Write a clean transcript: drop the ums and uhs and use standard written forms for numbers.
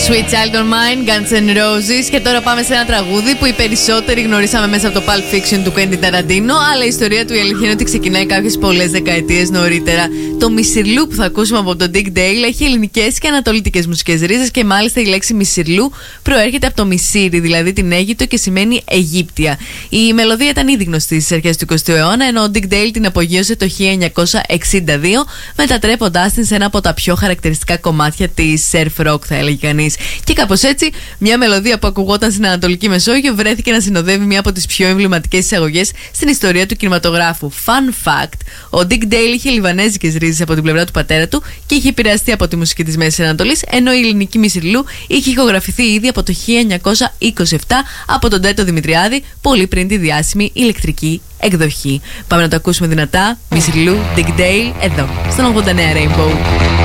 Sweet Child of Mine, Guns N' Roses. Και τώρα πάμε σε ένα τραγούδι που οι περισσότεροι γνωρίσαμε μέσα από το Pulp Fiction του Quentin Tarantino. Αλλά η ιστορία του, η αλήθεια είναι ότι ξεκινάει κάποιες πολλές δεκαετίες νωρίτερα. Το Μισιρλού που θα ακούσουμε από τον Dick Dale έχει ελληνικές και ανατολίτικες μουσικές ρίζες και μάλιστα η λέξη Μισιρλού προέρχεται από το Μισήρι, δηλαδή την Αίγυπτο, και σημαίνει Αιγύπτια. Η μελωδία ήταν ήδη γνωστή στις αρχές του 20ου αιώνα, ενώ ο Dick Dale την απογείωσε το 1962, μετατρέποντάς την σε ένα από τα πιο χαρακτηριστικά κομμάτια της surf rock, θα έλεγε κανείς. Και κάπως έτσι, μια μελωδία που ακουγόταν στην Ανατολική Μεσόγειο βρέθηκε να συνοδεύει μια από τις πιο εμβληματικές εισαγωγές στην ιστορία του κινηματογράφου. Fun fact: ο Dick Dale είχε λιβανέζικες ρίζες από την πλευρά του πατέρα του και είχε επηρεαστεί από τη μουσική της Μέσης Ανατολής, ενώ η ελληνική Μισιρλού είχε ηχογραφηθεί ήδη από το 1927 από τον Τέτο Δημητριάδη, πολύ πριν τη διάσημη ηλεκτρική εκδοχή. Πάμε να το ακούσουμε δυνατά. Μισιρλού, Dick Dale, εδώ, στον 89 Rainbow.